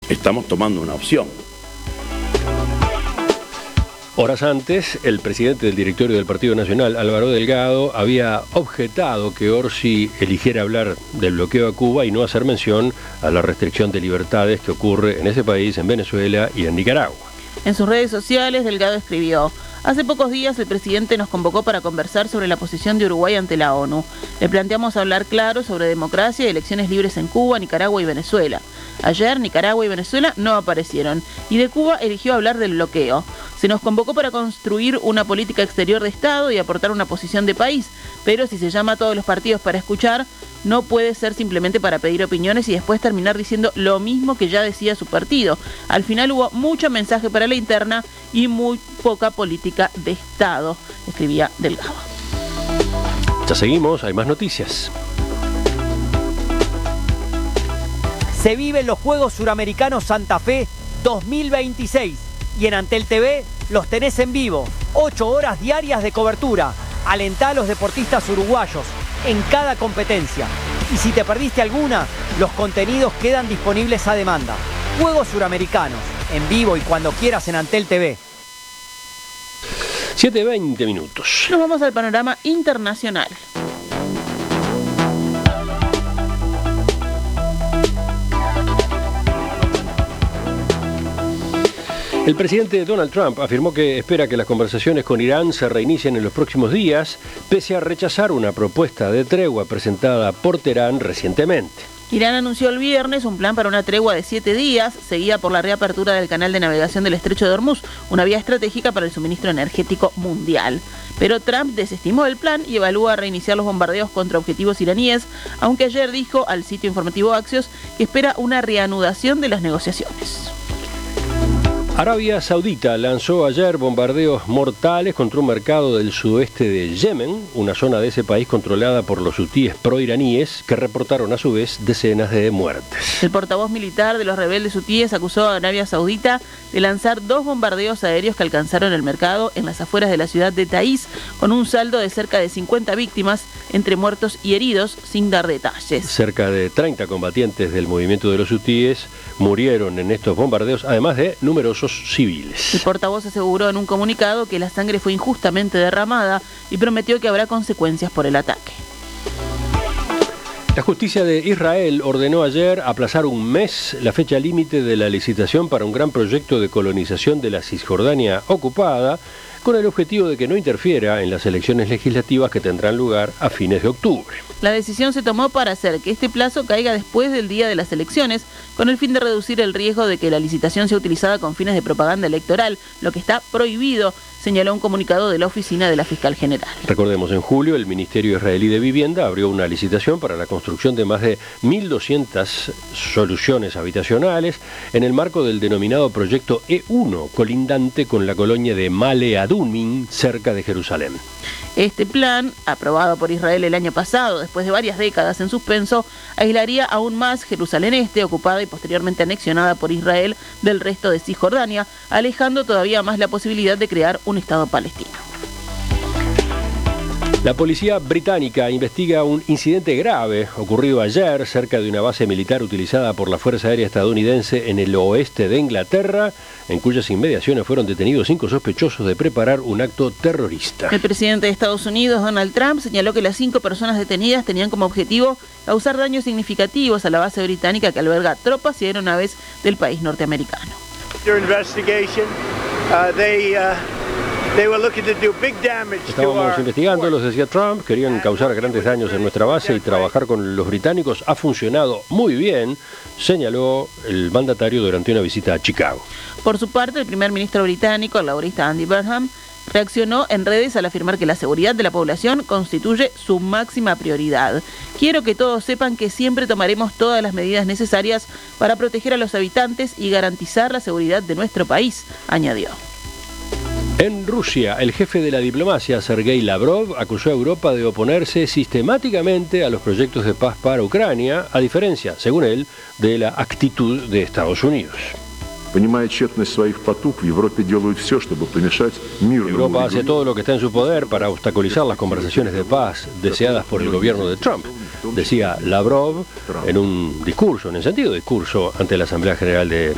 estamos tomando una opción. Horas antes, el presidente del directorio del Partido Nacional, Álvaro Delgado, había objetado que Orsi eligiera hablar del bloqueo a Cuba y no hacer mención a la restricción de libertades que ocurre en ese país, en Venezuela y en Nicaragua. En sus redes sociales, Delgado escribió: hace pocos días el presidente nos convocó para conversar sobre la posición de Uruguay ante la ONU. Le planteamos hablar claro sobre democracia y elecciones libres en Cuba, Nicaragua y Venezuela. Ayer Nicaragua y Venezuela no aparecieron y de Cuba eligió hablar del bloqueo. Se nos convocó para construir una política exterior de Estado y aportar una posición de país, pero si se llama a todos los partidos para escuchar, no puede ser simplemente para pedir opiniones y después terminar diciendo lo mismo que ya decía su partido. Al final hubo mucho mensaje para la interna y muy poca política de Estado, escribía Delgado. Ya seguimos, hay más noticias. Se viven los Juegos Suramericanos Santa Fe 2026 y en Antel TV los tenés en vivo, 8 horas diarias de cobertura. Alentá a los deportistas uruguayos en cada competencia. Y si te perdiste alguna, los contenidos quedan disponibles a demanda. Juegos Suramericanos, en vivo y cuando quieras en Antel TV. 7:20 minutos. Nos vamos al panorama internacional. El presidente Donald Trump afirmó que espera que las conversaciones con Irán se reinicien en los próximos días, pese a rechazar una propuesta de tregua presentada por Teherán recientemente. Irán anunció el viernes un plan para una tregua de 7 días, seguida por la reapertura del canal de navegación del Estrecho de Hormuz, una vía estratégica para el suministro energético mundial. Pero Trump desestimó el plan y evalúa reiniciar los bombardeos contra objetivos iraníes, aunque ayer dijo al sitio informativo Axios que espera una reanudación de las negociaciones. Arabia Saudita lanzó ayer bombardeos mortales contra un mercado del sudoeste de Yemen, una zona de ese país controlada por los hutíes proiraníes, que reportaron a su vez decenas de muertes. El portavoz militar de los rebeldes hutíes acusó a Arabia Saudita de lanzar 2 bombardeos aéreos que alcanzaron el mercado en las afueras de la ciudad de Taiz, con un saldo de cerca de 50 víctimas, entre muertos y heridos, sin dar detalles. Cerca de 30 combatientes del movimiento de los hutíes murieron en estos bombardeos, además de numerosos civiles. El portavoz aseguró en un comunicado que la sangre fue injustamente derramada y prometió que habrá consecuencias por el ataque. La justicia de Israel ordenó ayer aplazar un mes la fecha límite de la licitación para un gran proyecto de colonización de la Cisjordania ocupada, con el objetivo de que no interfiera en las elecciones legislativas que tendrán lugar a fines de octubre. La decisión se tomó para hacer que este plazo caiga después del día de las elecciones, con el fin de reducir el riesgo de que la licitación sea utilizada con fines de propaganda electoral, lo que está prohibido, señaló un comunicado de la oficina de la fiscal general. Recordemos, en julio el Ministerio Israelí de Vivienda abrió una licitación para la construcción de más de 1.200 soluciones habitacionales en el marco del denominado proyecto E1, colindante con la colonia de Male Adumin, cerca de Jerusalén. Este plan, aprobado por Israel el año pasado, después de varias décadas en suspenso, aislaría aún más Jerusalén Este, ocupada y posteriormente anexionada por Israel del resto de Cisjordania, alejando todavía más la posibilidad de crear un Estado palestino. La policía británica investiga un incidente grave ocurrido ayer cerca de una base militar utilizada por la Fuerza Aérea estadounidense en el oeste de Inglaterra, en cuyas inmediaciones fueron detenidos 5 sospechosos de preparar un acto terrorista. El presidente de Estados Unidos, Donald Trump, señaló que las 5 personas detenidas tenían como objetivo causar daños significativos a la base británica que alberga tropas y aeronaves del país norteamericano. Estábamos investigando, los decía Trump, querían causar grandes daños en nuestra base y trabajar con los británicos ha funcionado muy bien, señaló el mandatario durante una visita a Chicago. Por su parte, el primer ministro británico, el laborista Andy Burnham, reaccionó en redes al afirmar que la seguridad de la población constituye su máxima prioridad. Quiero que todos sepan que siempre tomaremos todas las medidas necesarias para proteger a los habitantes y garantizar la seguridad de nuestro país, añadió. En Rusia, el jefe de la diplomacia, Sergei Lavrov, acusó a Europa de oponerse sistemáticamente a los proyectos de paz para Ucrania, a diferencia, según él, de la actitud de Estados Unidos. Europa hace todo lo que está en su poder para obstaculizar las conversaciones de paz deseadas por el gobierno de Trump, decía Lavrov en un discurso, en el sentido de discurso ante la Asamblea General de